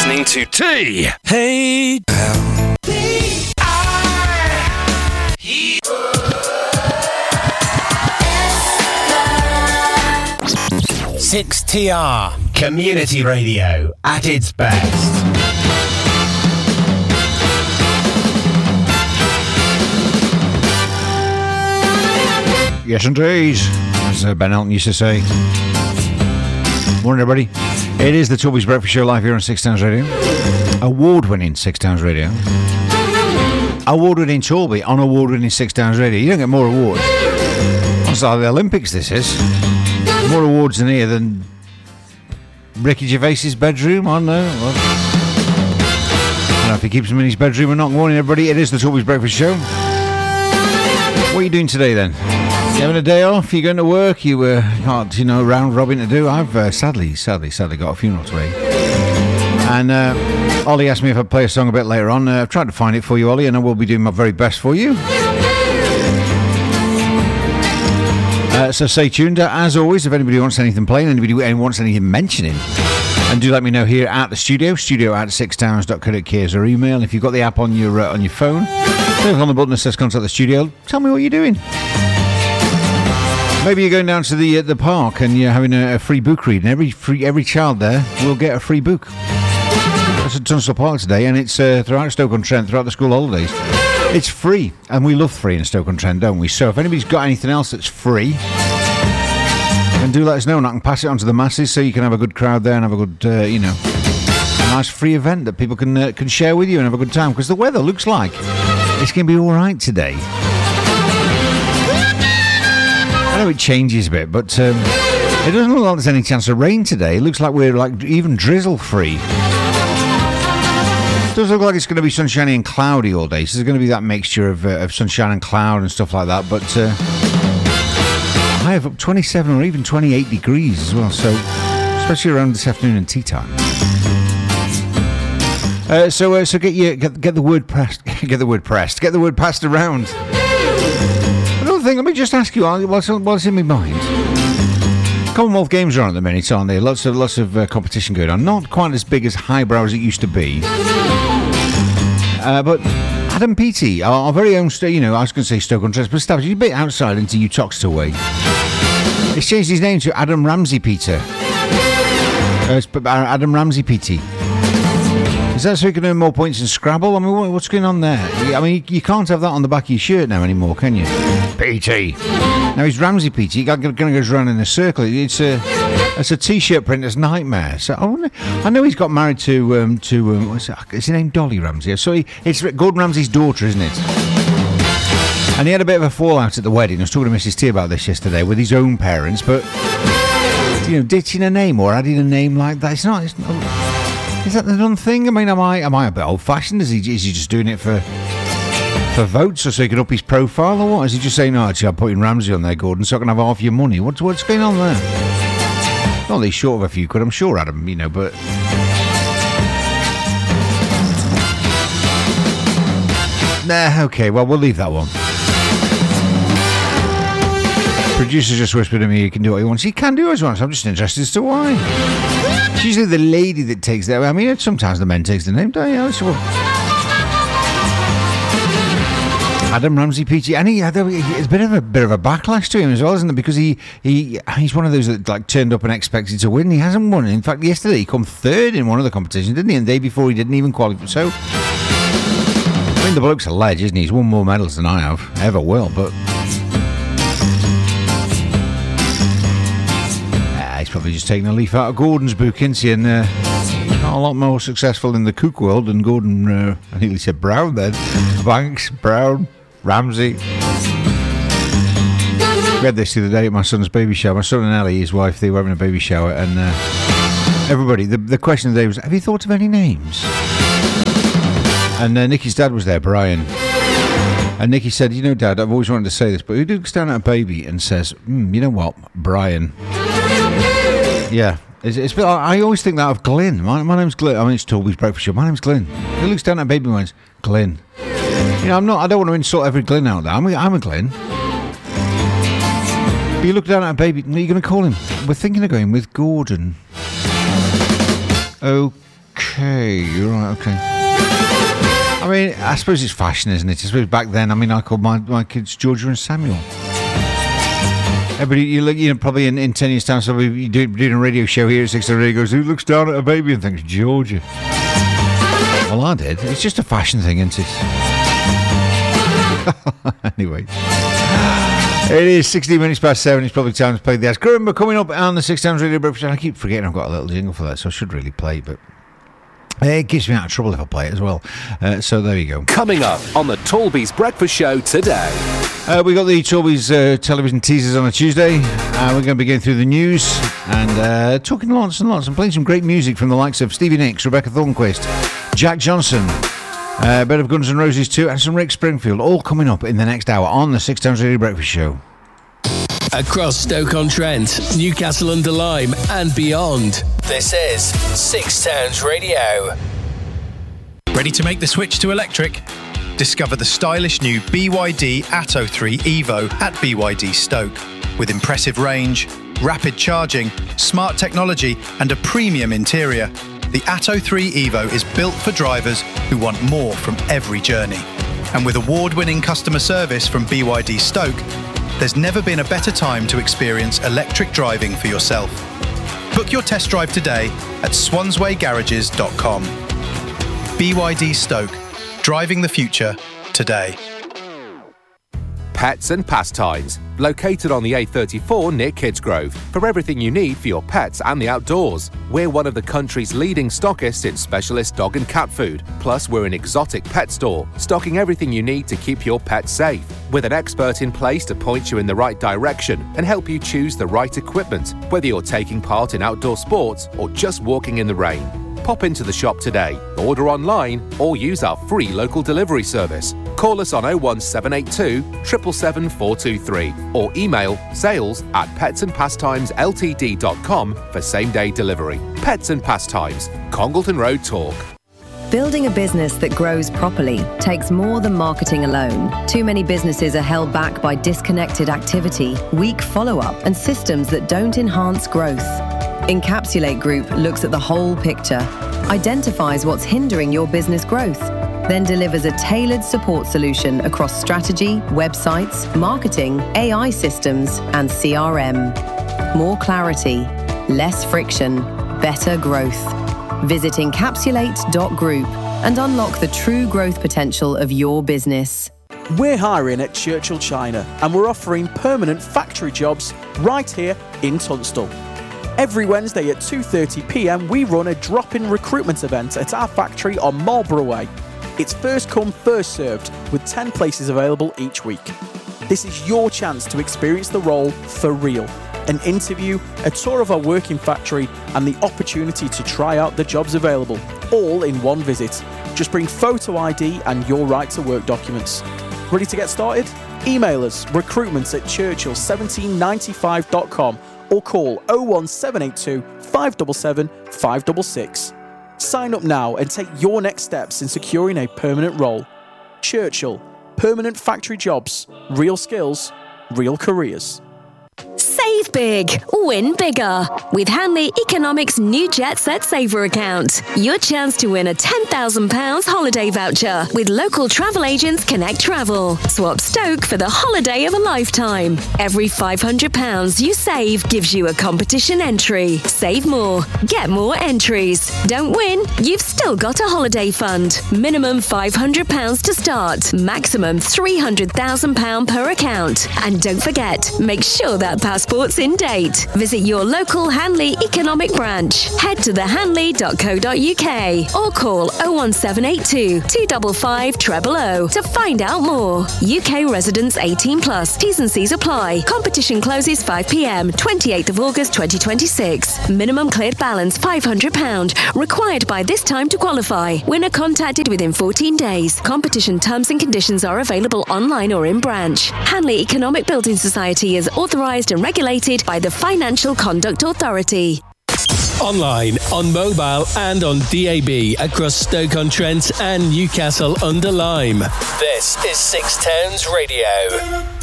listening to T. Hey, pal. 6TR Community Radio at its best. Yes, indeed, as Ben Elton used to say. Morning, everybody. It is the Toby's Breakfast Show live here on Six Towns Radio. Award-winning Six Towns Radio. Award-winning Toby on award-winning Six Towns Radio. You don't get more awards. It's like the Olympics, this is. More awards in here than Ricky Gervais's bedroom. I don't know. I don't know if he keeps them in his bedroom or not. Morning, everybody. It is the Toby's Breakfast Show. What are you doing today, then? You having a day off? You going to work? You can't, round robin to do. I've sadly got a funeral today. And Ollie asked me if I'd play a song a bit later on. I've tried to find it for you, Ollie, and I will be doing my very best for you. So stay tuned. As always, if anybody wants anything playing, anybody wants anything mentioning, and do let me know here at the studio@sixtowns.co.uk is our email. If you've got the app on your phone, click on the button that says contact the studio. Tell me what you're doing. Maybe you're going down to the park and you're having a free book read, and every child there will get a free book. That's at Tunstall Park today, and it's throughout Stoke-on-Trent, throughout the school holidays. It's free, and we love free in Stoke-on-Trent, don't we? So if anybody's got anything else that's free, then do let us know, and I can pass it on to the masses so you can have a good crowd there and have a good, a nice free event that people can share with you and have a good time. Because the weather looks like it's going to be all right today. I know it changes a bit, but it doesn't look like there's any chance of rain today. It looks like we're even drizzle free. It does look like it's going to be sunshiny and cloudy all day, so there's going to be that mixture of sunshine and cloud and stuff like that, but high of up 27 or even 28 degrees as well, so especially around this afternoon and tea time. So get the word pressed, get the word passed around. Another thing, let me just ask you, what's in my mind? Commonwealth Games are on at the minute, aren't they? Lots of competition going on. Not quite as big as highbrow as it used to be. But Adam Peaty, our very own, I was going to say Stoke-on-Trent, but Stabs, he's a bit outside into Utoxeter way. He's changed his name to Adam Ramsey Peter. Adam Ramsey Peaty. Is that so he can earn more points in Scrabble? I mean, what's going on there? I mean, you can't have that on the back of your shirt now anymore, can you? P.T. Now he's Ramsey P.T. He's going to go around in a circle. It's a T-shirt printer's nightmare. So I know he's got married to what's his name? Dolly Ramsey. So it's Gordon Ramsay's daughter, isn't it? And he had a bit of a fallout at the wedding. I was talking to Mrs. T about this yesterday with his own parents, but ditching a name or adding a name like that, it's not. Is that the done thing? I mean, am I a bit old-fashioned? Is he just doing it for votes or so he can up his profile or what? Is he just saying, actually, I'm putting Ramsey on there, Gordon, so I can have half your money? What's going on there? Not that he's short of a few quid, I'm sure, Adam, but... Nah, okay, well, we'll leave that one. Producer just whispered to me he can do what he wants. He can do what he wants. I'm just interested as to why. It's usually the lady that takes that. I mean, sometimes the men takes the name, don't you? Adam Ramsey Peachy, and it's a bit of a backlash to him as well, isn't it? Because he's one of those that turned up and expected to win. He hasn't won. In fact, yesterday he come third in one of the competitions, didn't he? And the day before he didn't even qualify. So, I mean, the bloke's a ledge, isn't he? He's won more medals than I have, ever will, but... he's probably just taking a leaf out of Gordon's book, isn't he? And not a lot more successful in the cook world than Gordon, I think he said Brown then. Banks, Brown, Ramsey. We had this the other day at my son's baby shower. My son and Ellie, his wife, they were having a baby shower, and everybody, the question of the day was, have you thought of any names? And Nicky's dad was there, Brian. And Nicky said, Dad, I've always wanted to say this, but who looks down at a baby and says, you know what, Brian? Yeah, I always think that of Glyn. My name's Glyn. I mean, it's Toby's Breakfast Show. My name's Glyn. He looks down at a baby and goes, Glyn. I don't want to insult every Glyn out there. I'm a Glyn. But you look down at a baby, you're going to call him. We're thinking of going with Gordon. Okay. Okay, you're right, okay. I mean, I suppose it's fashion, isn't it? I suppose back then, I mean, I called my kids Georgia and Samuel. Everybody, probably in 10 years' time, so you're doing a radio show here at 6 Radio goes, who looks down at a baby and thinks, Georgia? Well, I did. It's just a fashion thing, isn't it? Anyway. It is 16 minutes past 7. It's probably time to play the ads. Remember, coming up on the 6 Times Radio Breakfast, I keep forgetting I've got a little jingle for that, so I should really play it, but it keeps me out of trouble if I play it as well. So there you go. Coming up on the Talby's Breakfast Show today. We got the Talby's television teasers on a Tuesday. We're going to be going through the news and talking lots and lots and playing some great music from the likes of Stevie Nicks, Rebecca Thornquist, Jack Johnson, a bit of Guns N' Roses too, and some Rick Springfield, all coming up in the next hour on the 6 Times Radio Breakfast Show. Across Stoke-on-Trent, Newcastle-under-Lyme and beyond. This is 6 Towns Radio. Ready to make the switch to electric? Discover the stylish new BYD Atto 3 Evo at BYD Stoke. With impressive range, rapid charging, smart technology and a premium interior, the Atto 3 Evo is built for drivers who want more from every journey. And with award-winning customer service from BYD Stoke, there's never been a better time to experience electric driving for yourself. Book your test drive today at swanswaygarages.com. BYD Stoke. Driving the future today. Pets and Pastimes, located on the A34 near Kidsgrove, for everything you need for your pets and the outdoors. We're one of the country's leading stockists in specialist dog and cat food. Plus, we're an exotic pet store, stocking everything you need to keep your pets safe, with an expert in place to point you in the right direction and help you choose the right equipment, whether you're taking part in outdoor sports or just walking in the rain. Pop into the shop today, order online, or use our free local delivery service. Call us on 01782 777 423 or email sales@petsandpastimesLTD.com for same-day delivery. Pets and Pastimes, Congleton Road Talk. Building a business that grows properly takes more than marketing alone. Too many businesses are held back by disconnected activity, weak follow-up, and systems that don't enhance growth. Encapsulate Group looks at the whole picture, identifies what's hindering your business growth, then delivers a tailored support solution across strategy, websites, marketing, AI systems, and CRM. More clarity, less friction, better growth. Visit encapsulate.group and unlock the true growth potential of your business. We're hiring at Churchill China and we're offering permanent factory jobs right here in Tunstall. Every Wednesday at 2:30 p.m. we run a drop-in recruitment event at our factory on Marlborough Way. It's first come, first served, with 10 places available each week. This is your chance to experience the role for real. An interview, a tour of our working factory, and the opportunity to try out the jobs available, all in one visit. Just bring photo ID and your right to work documents. Ready to get started? Email us recruitments@churchill1795.com or call 01782 577 566. Sign up now and take your next steps in securing a permanent role. Churchill, permanent factory jobs, real skills, real careers. Save big, win bigger. With Hanley Economics' new Jet Set Saver account. Your chance to win a £10,000 holiday voucher with local travel agents Connect Travel. Swap Stoke for the holiday of a lifetime. Every £500 you save gives you a competition entry. Save more, get more entries. Don't win, you've still got a holiday fund. Minimum £500 to start. Maximum £300,000 per account. And don't forget, make sure that passport's in date. Visit your local Hanley Economic branch. Head to thehanley.co.uk or call 01782 255 000 to find out more. UK residents 18 plus. T's and C's apply. Competition closes 5 p.m. 28th of August 2026. Minimum cleared balance £500. Required by this time to qualify. Winner contacted within 14 days. Competition terms and conditions are available online or in branch. Hanley Economic Building Society is authorised and regulated by the Financial Conduct Authority. Online, on mobile and on DAB across Stoke-on-Trent and Newcastle-under-Lyme. This is 6 Towns Radio.